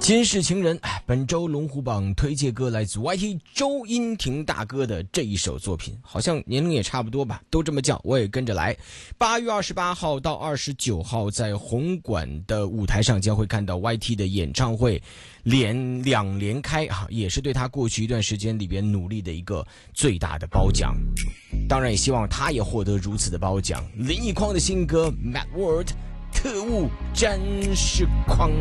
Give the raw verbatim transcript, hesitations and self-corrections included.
今世情人，本周龙虎榜推荐歌来自 Y T 周英廷大哥的这一首作品，好像年龄也差不多吧，都这么叫，我也跟着来。八月二十八号到二十九号，在红馆的舞台上将会看到 Y T 的演唱会，连两连开啊，也是对他过去一段时间里边努力的一个最大的褒奖。当然也希望他也获得如此的褒奖。林奕匡的新歌 Mad World 特务真是狂。